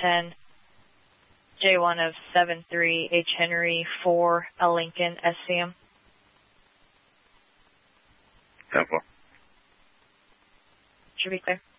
10, J1 of 73, H. Henry 4, L. Lincoln, SCM. 10-4. Should be clear.